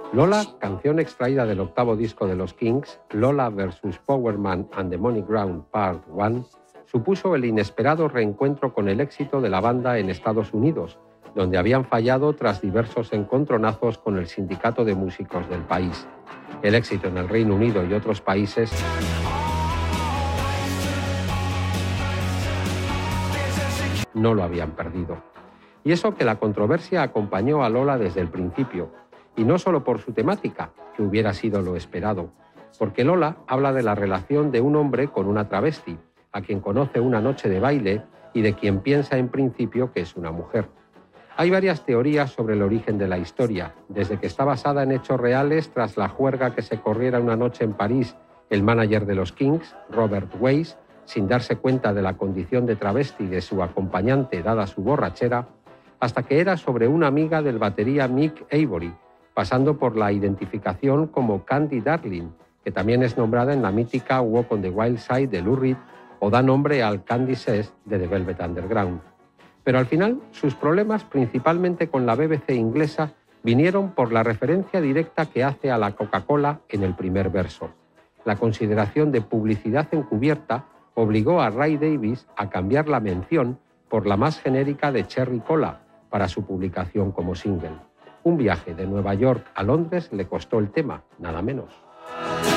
Lola, canción extraída del octavo disco de los Kinks, Lola vs. Power Man and the Money Ground Part 1, supuso el inesperado reencuentro con el éxito de la banda en Estados Unidos, donde habían fallado tras diversos encontronazos con el sindicato de músicos del país. El éxito en el Reino Unido y otros países no lo habían perdido. Y eso que la controversia acompañó a Lola desde el principio, y no solo por su temática, que hubiera sido lo esperado, porque Lola habla de la relación de un hombre con una travesti, a quien conoce una noche de baile y de quien piensa en principio que es una mujer. Hay varias teorías sobre el origen de la historia, desde que está basada en hechos reales tras la juerga que se corriera una noche en París el manager de los Kinks, Robert Weiss, sin darse cuenta de la condición de travesti de su acompañante dada su borrachera, hasta que era sobre una amiga del batería Mick Avory, pasando por la identificación como Candy Darling, que también es nombrada en la mítica Walk on the Wild Side de Lou Reed o da nombre al Candy Says de The Velvet Underground. Pero al final, sus problemas, principalmente con la BBC inglesa, vinieron por la referencia directa que hace a la Coca-Cola en el primer verso. La consideración de publicidad encubierta obligó a Ray Davies a cambiar la mención por la más genérica de Cherry Cola para su publicación como single. Un viaje de Nueva York a Londres le costó el tema, nada menos.